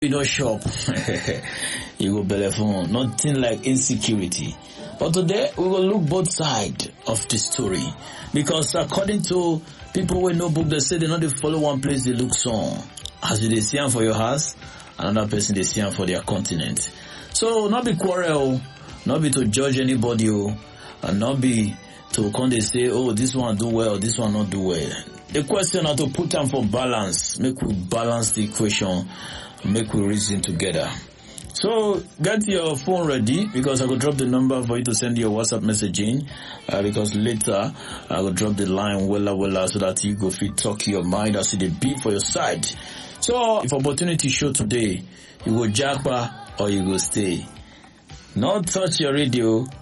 You know, shop. You go bellefon. Nothing like insecurity. But today, we will look both sides of the story. Because according to people with no book, they say they not they follow one place, they look song. As they see them for your house, another person they see them for their continent. So, not be quarrel, not be to judge anybody, and not be to come they say, oh, this one do well, this one not do well. The question is to put them for balance. Make we balance the equation. Make we reason together. So get your phone ready because I will drop the number for you to send your WhatsApp message in. Because later I will drop the line wella so that you go fit talk your mind as it be for your side. So if opportunity show today, you go japa or you go stay. Not touch your radio.